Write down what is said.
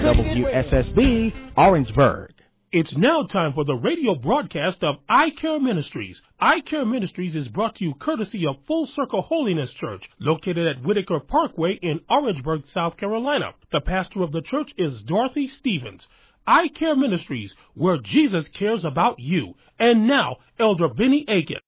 WSSB, Orangeburg. It's now time for the radio broadcast of I Care Ministries. I Care Ministries is brought to you courtesy of Full Circle Holiness Church, located at Whitaker Parkway in Orangeburg, South Carolina. The pastor of the church is Dorothy Stevens. I Care Ministries, where Jesus cares about you. And now, Elder Benny Aiken.